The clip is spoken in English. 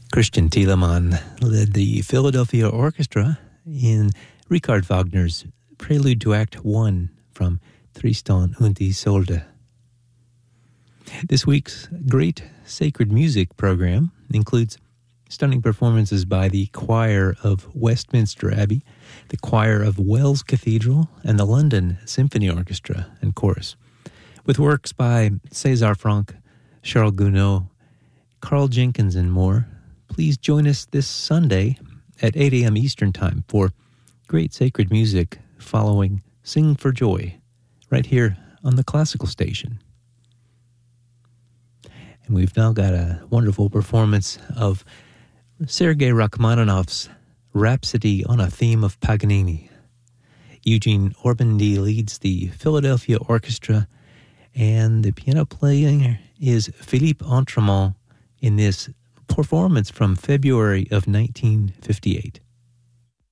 Christian Thielemann led the Philadelphia Orchestra in Richard Wagner's Prelude to Act 1 from Tristan und Isolde. This week's great sacred music program includes stunning performances by the Choir of Westminster Abbey, the Choir of Wells Cathedral, and the London Symphony Orchestra and Chorus, with works by César Franck, Charles Gounod, Carl Jenkins, and more. Please join us this Sunday at 8 a.m. Eastern Time for great sacred music following Sing for Joy, right here on the Classical Station. And we've now got a wonderful performance of Sergei Rachmaninoff's Rhapsody on a Theme of Paganini. Eugene Ormandy leads the Philadelphia Orchestra, and the piano playing is Philippe Entremont in this performance from February of 1958.